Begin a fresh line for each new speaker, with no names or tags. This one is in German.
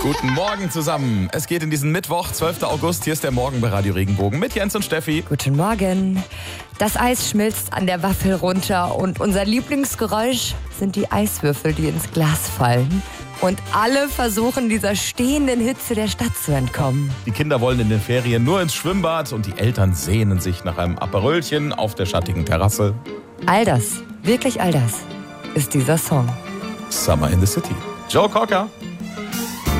Guten Morgen zusammen. Es geht in diesen Mittwoch, 12. August. Hier ist der Morgen bei Radio Regenbogen mit Jens und Steffi.
Guten Morgen. Das Eis schmilzt an der Waffel runter und unser Lieblingsgeräusch sind die Eiswürfel, die ins Glas fallen. Und alle versuchen, dieser stehenden Hitze der Stadt zu entkommen.
Die Kinder wollen in den Ferien nur ins Schwimmbad und die Eltern sehnen sich nach einem Aperölchen auf der schattigen Terrasse.
All das, wirklich all das, ist dieser Song.
Summer in the City. Joe Cocker.